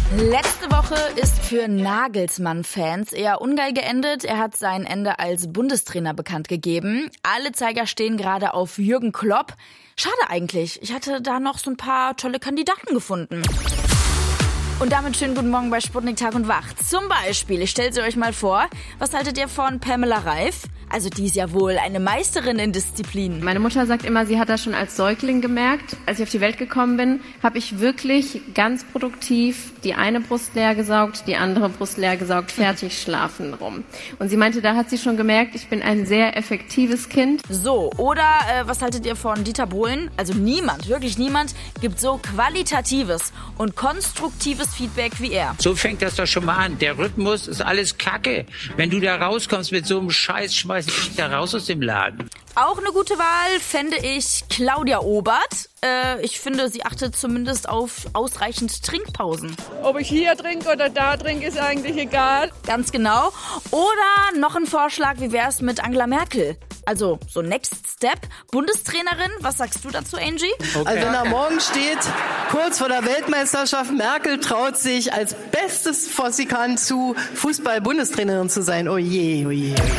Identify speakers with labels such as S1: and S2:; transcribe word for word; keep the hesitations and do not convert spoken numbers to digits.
S1: Letzte Woche ist für Nagelsmann-Fans eher ungeil geendet. Er hat sein Ende als Bundestrainer bekannt gegeben. Alle Zeiger stehen gerade auf Jürgen Klopp. Schade eigentlich. Ich hatte da noch so ein paar tolle Kandidaten gefunden. Und damit schönen guten Morgen bei Sputnik Tag und Wach. Zum Beispiel, ich stelle sie euch mal vor, was haltet ihr von Pamela Reif? Also die ist ja wohl eine Meisterin in Disziplinen.
S2: Meine Mutter sagt immer, sie hat das schon als Säugling gemerkt. Als ich auf die Welt gekommen bin, habe ich wirklich ganz produktiv die eine Brust leer gesaugt, die andere Brust leer gesaugt, fertig schlafen rum. Und sie meinte, da hat sie schon gemerkt, ich bin ein sehr effektives Kind.
S1: So, oder äh, was haltet ihr von Dieter Bohlen? Also niemand, wirklich niemand, gibt so qualitatives und konstruktives Feedback wie er.
S3: So fängt das doch schon mal an. Der Rhythmus ist alles Kacke. Wenn du da rauskommst mit so einem Scheiß, schmeiß ich da raus aus dem Laden.
S1: Auch eine gute Wahl fände ich Claudia Obert. Äh, ich finde, sie achtet zumindest auf ausreichend Trinkpausen.
S4: Ob ich hier trinke oder da trinke, ist eigentlich egal.
S1: Ganz genau. Oder noch ein Vorschlag, wie wär's mit Angela Merkel? Also, so Next Step, Bundestrainerin. Was sagst du dazu, Angie?
S5: Okay. Also wenn da morgen steht, kurz vor der Weltmeisterschaft, Merkel traut sich als bestes, was sie kann, zu Fußball-Bundestrainerin zu sein. Oh je, oh je.